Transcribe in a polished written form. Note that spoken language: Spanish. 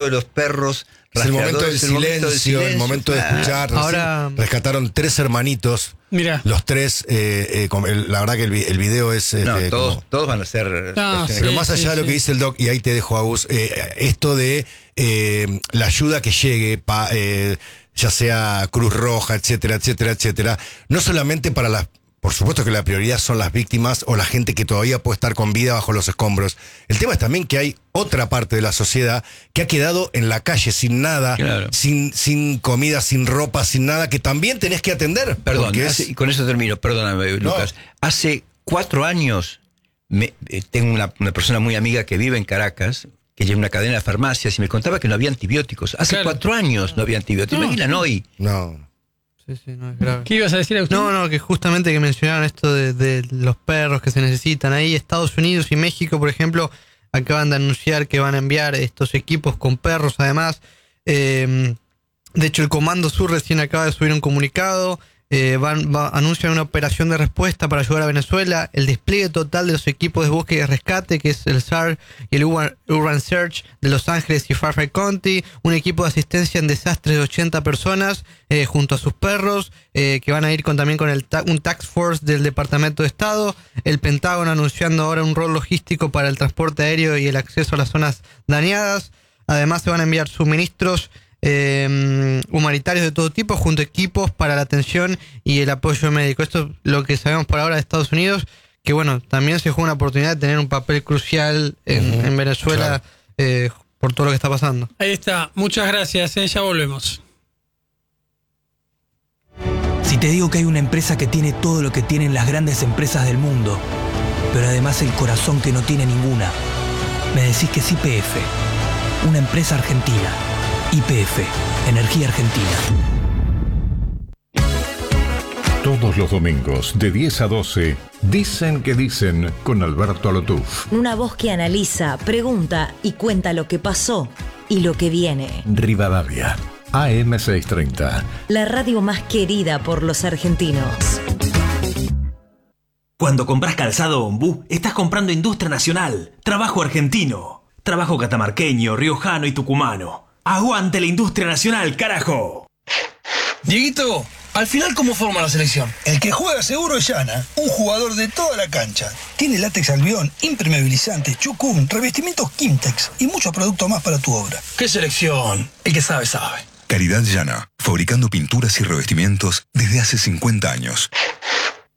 de los perros. Es el momento del silencio, el momento de escuchar. Ahora rescataron 3 hermanitos. Mira. Los 3, la verdad que el video es... Todos van a ser... Pero más allá de lo que dice el doc, y ahí te dejo, Agus, esto de la ayuda que llegue, ya sea Cruz Roja, etcétera, etcétera, etcétera, no solamente para las... Por supuesto que la prioridad son las víctimas o la gente que todavía puede estar con vida bajo los escombros. El tema es también que hay otra parte de la sociedad que ha quedado en la calle sin nada, claro, sin comida, sin ropa, sin nada, que también tenés que atender. Perdón, y con eso termino, perdóname, Lucas. Hace 4 años tengo una persona muy amiga que vive en Caracas, que lleva una cadena de farmacias y me contaba que no había antibióticos. Hace 4 años no había antibióticos. Imaginan hoy. No. Sí, no es grave. ¿Qué ibas a decir, Agustín? No, que justamente que mencionaron esto de los perros que se necesitan. Ahí Estados Unidos y México, por ejemplo, acaban de anunciar que van a enviar estos equipos con perros, además. De hecho, el Comando Sur recién acaba de subir un comunicado. Anuncian una operación de respuesta para ayudar a Venezuela, el despliegue total de los equipos de búsqueda y rescate, que es el SAR y el Urban Search de Los Ángeles y Fairfax County, un equipo de asistencia en desastres de 80 personas junto a sus perros, que van a ir también con un task force del Departamento de Estado, el Pentágono anunciando ahora un rol logístico para el transporte aéreo y el acceso a las zonas dañadas. Además se van a enviar suministros humanitarios de todo tipo, junto a equipos para la atención y el apoyo médico. Esto es lo que sabemos por ahora de Estados Unidos, que bueno, también se juega una oportunidad de tener un papel crucial en Venezuela, claro, por todo lo que está pasando. Ahí está, muchas gracias, ya volvemos. Si te digo que hay una empresa que tiene todo lo que tienen las grandes empresas del mundo, pero además el corazón que no tiene ninguna, me decís que es YPF, una empresa argentina. YPF, Energía Argentina. Todos los domingos, de 10 a 12, Dicen que dicen con Alberto Alotuf. Una voz que analiza, pregunta y cuenta lo que pasó y lo que viene. Rivadavia, AM630. La radio más querida por los argentinos. Cuando compras calzado Ombú, estás comprando industria nacional, trabajo argentino, trabajo catamarqueño, riojano y tucumano. ¡Aguante la industria nacional, carajo! Dieguito, al final, ¿cómo forma la selección? El que juega seguro es Yana, un jugador de toda la cancha. Tiene látex albión, impermeabilizante, chucum, revestimientos Kimtex y muchos productos más para tu obra. ¿Qué selección? El que sabe, sabe. Caridad Yana, fabricando pinturas y revestimientos desde hace 50 años.